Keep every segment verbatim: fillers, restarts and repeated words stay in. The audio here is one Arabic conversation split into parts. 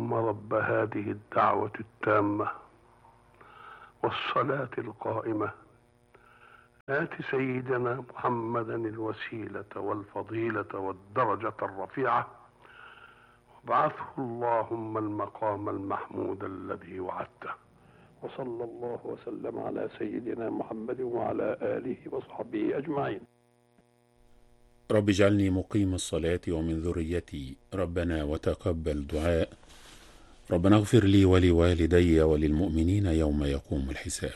اللهم رب هذه الدعوة التامة والصلاة القائمة آت سيدنا محمدا الوسيلة والفضيلة والدرجة الرفيعة وابعثه اللهم المقام المحمود الذي وعدته. وصلى الله وسلم على سيدنا محمد وعلى آله وصحبه أجمعين. رب اجعلني مقيم الصلاة ومن ذريتي ربنا وتقبل دعاء. ربنا اغفر لي ولوالدي وللمؤمنين يوم يقوم الحساب.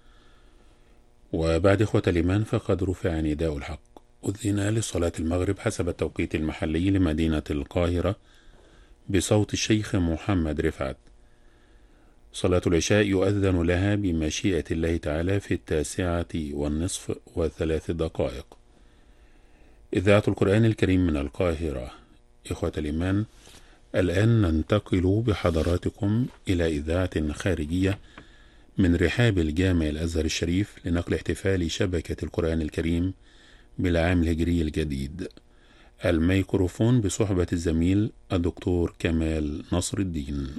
وبعد إخوة الإيمان، فقد رفع نداء الحق. أذن لصلاة المغرب حسب التوقيت المحلي لمدينة القاهرة بصوت الشيخ محمد رفعت. صلاة العشاء يؤذن لها بمشيئة الله تعالى في التاسعة والنصف وثلاث دقائق. إذاعة القرآن الكريم من القاهرة. إخوة الإيمان، الآن ننتقل بحضراتكم إلى إذاعة خارجية من رحاب الجامع الأزهر الشريف لنقل احتفال شبكة القرآن الكريم بالعام الهجري الجديد. الميكروفون بصحبة الزميل الدكتور كمال نصر الدين.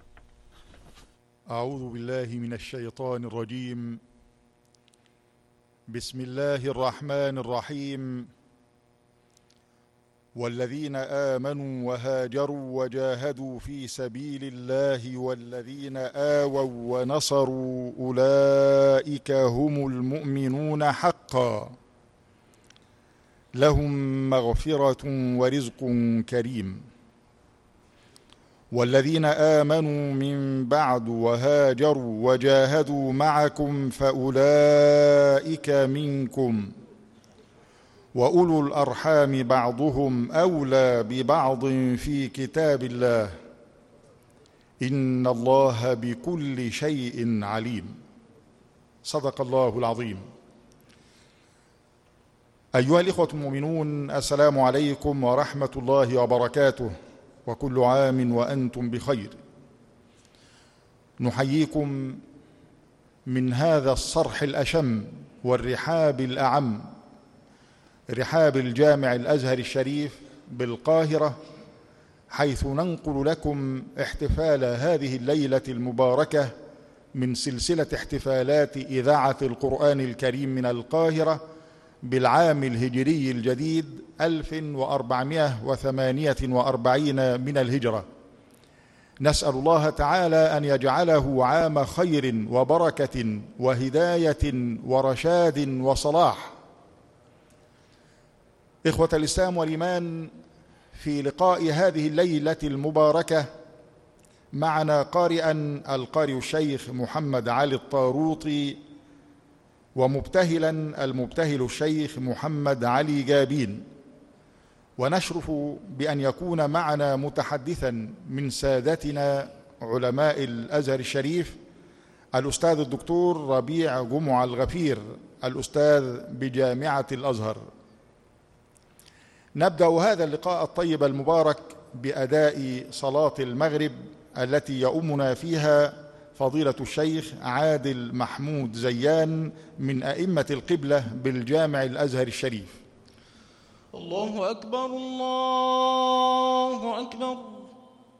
أعوذ بالله من الشيطان الرجيم. بسم الله الرحمن الرحيم. والذين آمنوا وهاجروا وجاهدوا في سبيل الله والذين آووا ونصروا أولئك هم المؤمنون حقا لهم مغفرة ورزق كريم. والذين آمنوا من بعد وهاجروا وجاهدوا معكم فأولئك منكم وأولو الأرحام بعضهم أولى ببعض في كتاب الله إن الله بكل شيء عليم. صدق الله العظيم. أيها الإخوة المؤمنون، السلام عليكم ورحمة الله وبركاته، وكل عام وأنتم بخير. نحييكم من هذا الصرح الأشم والرحاب الأعم، رحاب الجامع الأزهر الشريف بالقاهرة، حيث ننقل لكم احتفال هذه الليلة المباركة من سلسلة احتفالات إذاعة القرآن الكريم من القاهرة بالعام الهجري الجديد ألف وأربعمائة وثمانية وأربعين من الهجرة. نسأل الله تعالى أن يجعله عام خير وبركة وهداية ورشاد وصلاح. إخوة الإسلام والإيمان، في لقاء هذه الليلة المباركة معنا قارئا القارئ الشيخ محمد علي الطاروطي، ومبتهلا المبتهل الشيخ محمد علي جابين. ونشرف بأن يكون معنا متحدثا من سادتنا علماء الأزهر الشريف الأستاذ الدكتور ربيع جمعة الغفير، الأستاذ بجامعة الأزهر. نبدأ هذا اللقاء الطيب المبارك بأداء صلاة المغرب التي يؤمنا فيها فضيلة الشيخ عادل محمود زيان من أئمة القبلة بالجامع الأزهر الشريف. الله أكبر الله أكبر.